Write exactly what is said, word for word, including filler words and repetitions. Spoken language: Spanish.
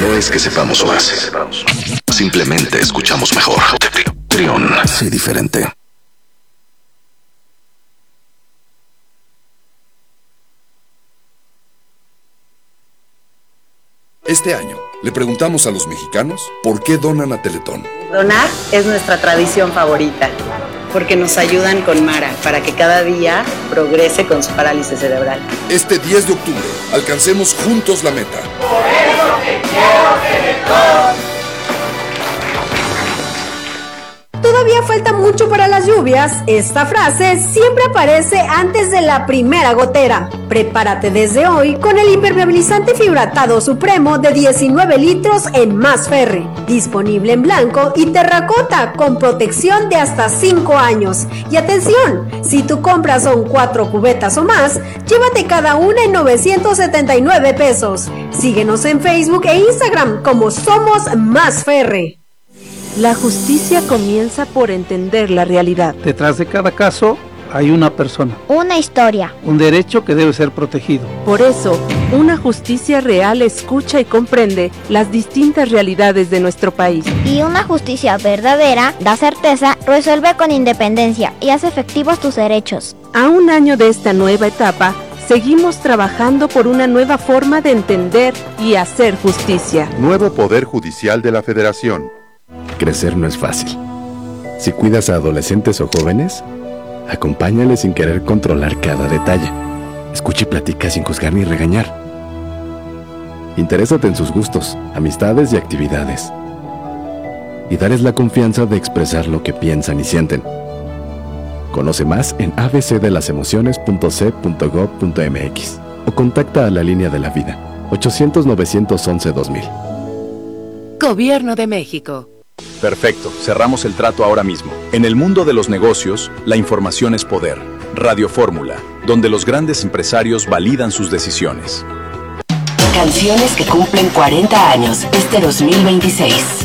No es que sepamos más, simplemente escuchamos mejor. Trión, sí, diferente. Este año le preguntamos a los mexicanos por qué donan a Teletón. Donar es nuestra tradición favorita, porque nos ayudan con Mara para que cada día progrese con su parálisis cerebral. Este diez de octubre, alcancemos juntos la meta. Por eso te quiero, Teletón. Todavía falta mucho para las lluvias. Esta frase siempre aparece antes de la primera gotera. Prepárate desde hoy con el impermeabilizante fibratado supremo de diecinueve litros en Más Ferre. Disponible en blanco y terracota con protección de hasta cinco años. Y atención, si tu compra son cuatro cubetas o más, llévate cada una en novecientos setenta y nueve pesos. Síguenos en Facebook e Instagram como Somos Más Ferre. La justicia comienza por entender la realidad. Detrás de cada caso hay una persona. Una historia. Un derecho que debe ser protegido. Por eso, una justicia real escucha y comprende las distintas realidades de nuestro país. Y una justicia verdadera da certeza, resuelve con independencia y hace efectivos tus derechos. A un año de esta nueva etapa, seguimos trabajando por una nueva forma de entender y hacer justicia. Nuevo Poder Judicial de la Federación. Crecer no es fácil. Si cuidas a adolescentes o jóvenes, acompáñales sin querer controlar cada detalle. Escucha y platica sin juzgar ni regañar. Interésate en sus gustos, amistades y actividades. Y darles la confianza de expresar lo que piensan y sienten. Conoce más en a b c de las emociones punto c punto gob punto m x o contacta a la línea de la vida ochocientos, novecientos once, dos mil. Gobierno de México. Perfecto, cerramos el trato ahora mismo. En el mundo de los negocios, la información es poder. Radio Fórmula, donde los grandes empresarios validan sus decisiones. Canciones que cumplen cuarenta años este dos mil veintiséis.